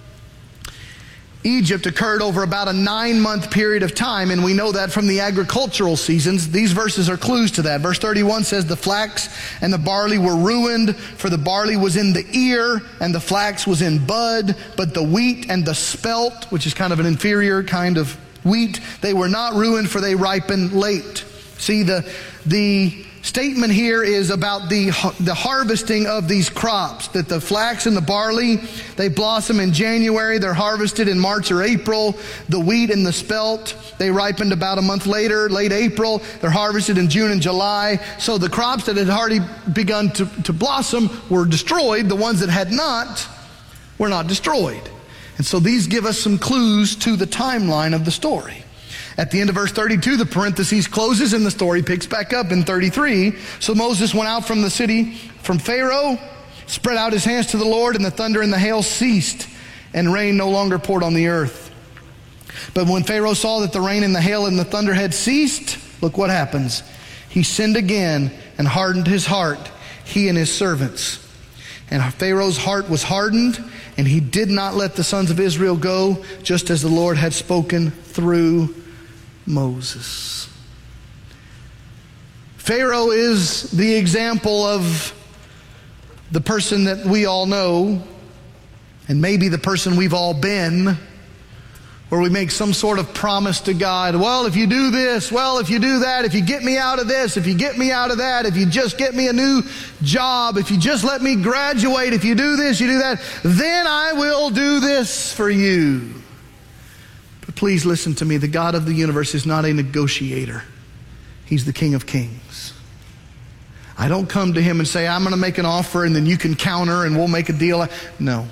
Egypt occurred over about a nine-month period of time, and we know that from the agricultural seasons. These verses are clues to that. Verse thirty-one says, the flax and the barley were ruined, for the barley was in the ear, and the flax was in bud, but the wheat and the spelt, which is kind of an inferior kind of wheat, they were not ruined, for they ripened late. See, the the statement here is about the, the harvesting of these crops, that the flax and the barley, they blossom in January, they're harvested in March or April. The wheat and the spelt, they ripened about a month later, late April. They're harvested in June and July. So the crops that had already begun to, to blossom were destroyed. The ones that had not were not destroyed. And so these give us some clues to the timeline of the story. At the end of verse thirty-two, the parentheses closes and the story picks back up in thirty-three. So Moses went out from the city, from Pharaoh, spread out his hands to the Lord, and the thunder and the hail ceased, and rain no longer poured on the earth. But when Pharaoh saw that the rain and the hail and the thunder had ceased, look what happens. He sinned again and hardened his heart, he and his servants. And Pharaoh's heart was hardened, and he did not let the sons of Israel go, just as the Lord had spoken through Moses. Pharaoh is the example of the person that we all know, and maybe the person we've all been, where we make some sort of promise to God. Well, if you do this, well, if you do that, if you get me out of this, if you get me out of that, if you just get me a new job, if you just let me graduate, if you do this, you do that, then I will do this for you. But please listen to me. The God of the universe is not a negotiator. He's the King of Kings. I don't come to him and say, I'm going to make an offer and then you can counter and we'll make a deal. No.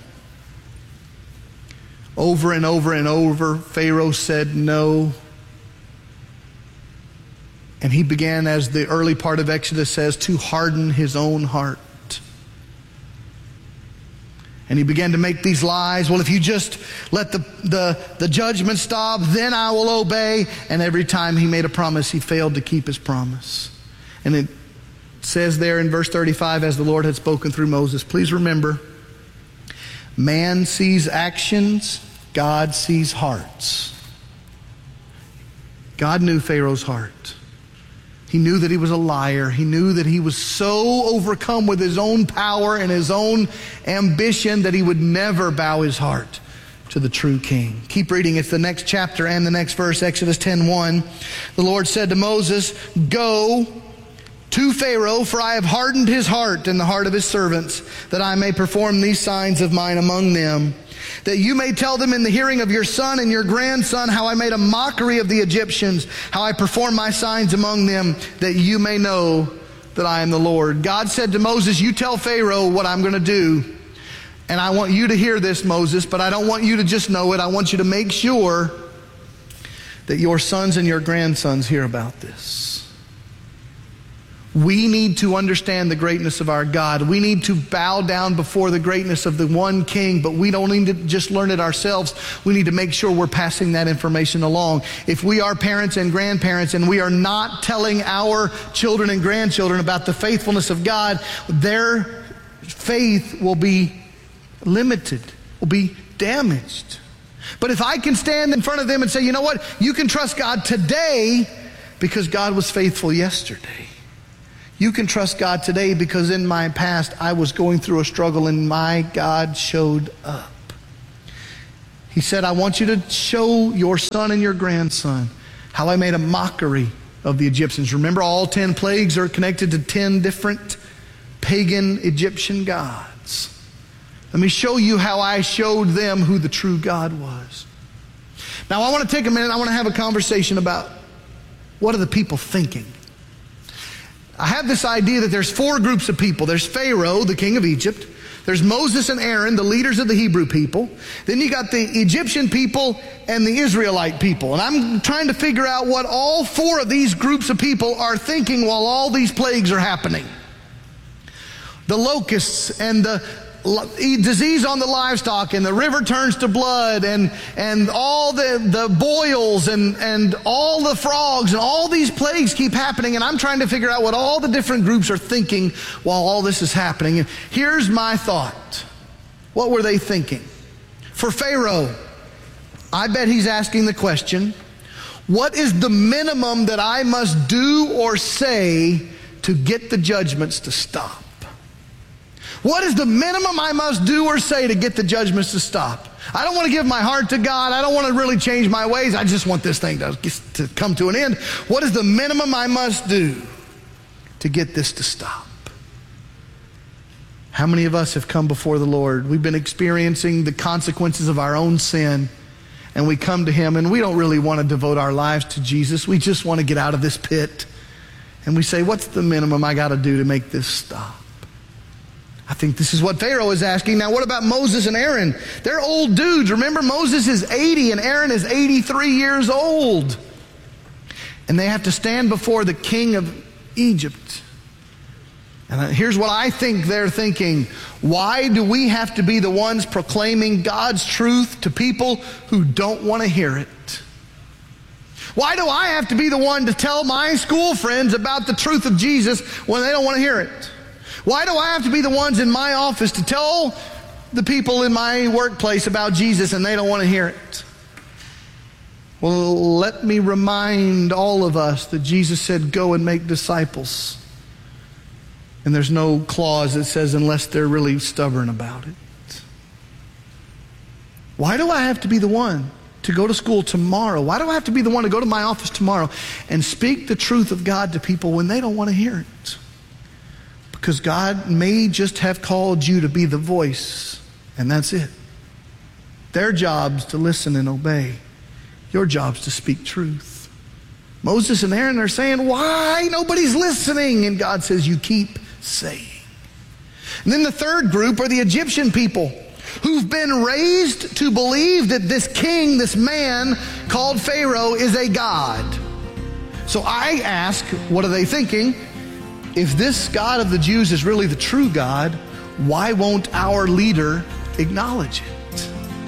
Over and over and over, Pharaoh said no. And he began, as the early part of Exodus says, to harden his own heart. And he began to make these lies. Well, if you just let the, the, the judgment stop, then I will obey. And every time he made a promise, he failed to keep his promise. And it says there in verse thirty-five, as the Lord had spoken through Moses, please remember, man sees actions, God sees hearts. God knew Pharaoh's heart. He knew that he was a liar. He knew that he was so overcome with his own power and his own ambition that he would never bow his heart to the true king. Keep reading. It's the next chapter and the next verse, Exodus ten one. The Lord said to Moses, go to Pharaoh, for I have hardened his heart and the heart of his servants, that I may perform these signs of mine among them, that you may tell them in the hearing of your son and your grandson how I made a mockery of the Egyptians, how I performed my signs among them, that you may know that I am the Lord. God said to Moses, you tell Pharaoh what I'm going to do. And I want you to hear this, Moses, but I don't want you to just know it. I want you to make sure that your sons and your grandsons hear about this. We need to understand the greatness of our God. We need to bow down before the greatness of the one King, but we don't need to just learn it ourselves. We need to make sure we're passing that information along. If we are parents and grandparents and we are not telling our children and grandchildren about the faithfulness of God, their faith will be limited, will be damaged. But if I can stand in front of them and say, you know what, you can trust God today because God was faithful yesterday. You can trust God today because in my past I was going through a struggle and my God showed up. He said, I want you to show your son and your grandson how I made a mockery of the Egyptians. Remember, all ten plagues are connected to ten different pagan Egyptian gods. Let me show you how I showed them who the true God was. Now I want to take a minute. I want to have a conversation about what are the people thinking. I have this idea that there's four groups of people. There's Pharaoh, the king of Egypt. There's Moses and Aaron, the leaders of the Hebrew people. Then you got the Egyptian people and the Israelite people. And I'm trying to figure out what all four of these groups of people are thinking while all these plagues are happening. The locusts and the disease on the livestock, and the river turns to blood, and and all the, the boils and, and all the frogs, and all these plagues keep happening, and I'm trying to figure out what all the different groups are thinking while all this is happening. And here's my thought. What were they thinking? For Pharaoh, I bet he's asking the question, what is the minimum that I must do or say to get the judgments to stop? What is the minimum I must do or say to get the judgments to stop? I don't want to give my heart to God. I don't want to really change my ways. I just want this thing to, to come to an end. What is the minimum I must do to get this to stop? How many of us have come before the Lord? We've been experiencing the consequences of our own sin, and we come to Him, and we don't really want to devote our lives to Jesus. We just want to get out of this pit. And we say, what's the minimum I got to do to make this stop? I think this is what Pharaoh is asking. Now, what about Moses and Aaron? They're old dudes. Remember, Moses is eighty and Aaron is eighty-three years old. And they have to stand before the king of Egypt. And here's what I think they're thinking. Why do we have to be the ones proclaiming God's truth to people who don't want to hear it? Why do I have to be the one to tell my school friends about the truth of Jesus when they don't want to hear it? Why do I have to be the ones in my office to tell the people in my workplace about Jesus and they don't want to hear it? Well, let me remind all of us that Jesus said, go and make disciples. And there's no clause that says unless they're really stubborn about it. Why do I have to be the one to go to school tomorrow? Why do I have to be the one to go to my office tomorrow and speak the truth of God to people when they don't want to hear it? Because God may just have called you to be the voice, and that's it. Their job's to listen and obey. Your job's to speak truth. Moses and Aaron are saying, why? Nobody's listening. And God says, you keep saying. And then the third group are the Egyptian people who've been raised to believe that this king, this man called Pharaoh, is a god. So I ask, what are they thinking? If this God of the Jews is really the true God, why won't our leader acknowledge it?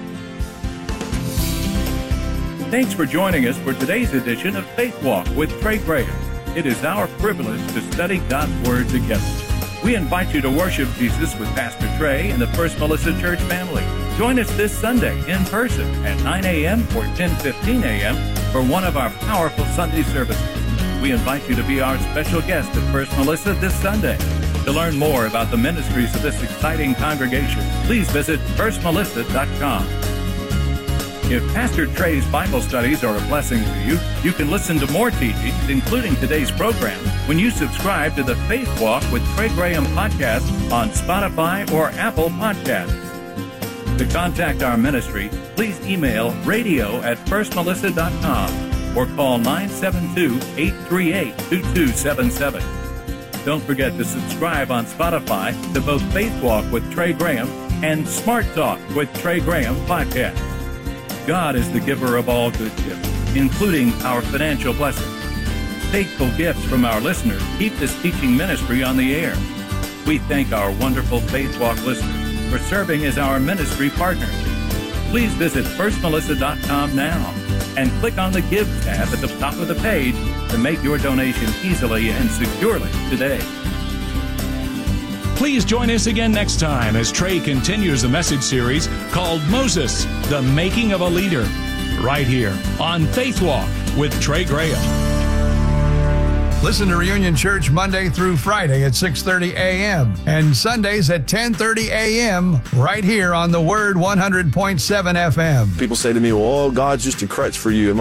Thanks for joining us for today's edition of Faith Walk with Trey Graham. It is our privilege to study God's Word together. We invite you to worship Jesus with Pastor Trey and the First Melissa Church family. Join us this Sunday in person at nine a.m. or ten fifteen a.m. for one of our powerful Sunday services. We invite you to be our special guest at First Melissa this Sunday. To learn more about the ministries of this exciting congregation, please visit first melissa dot com. If Pastor Trey's Bible studies are a blessing to you, you can listen to more teachings, including today's program, when you subscribe to the Faith Walk with Trey Graham podcast on Spotify or Apple Podcasts. To contact our ministry, please email radio at first melissa dot com. or call nine seven two, eight three eight, two two seven seven. Don't forget to subscribe on Spotify to both Faith Walk with Trey Graham and Smart Talk with Trey Graham podcast. God is the giver of all good gifts, including our financial blessings. faithful gifts from our listeners keep this teaching ministry on the air. We thank our wonderful Faith Walk listeners for serving as our ministry partners. Please visit first melissa dot com now and click on the Give tab at the top of the page to make your donation easily and securely today. Please join us again next time as Trey continues the message series called Moses, the Making of a Leader, right here on Faith Walk with Trey Graham. Listen to Reunion Church Monday through Friday at six thirty a.m. and Sundays at ten thirty a.m. right here on the Word one hundred point seven F M. People say to me, well, oh, God's just a crutch for you.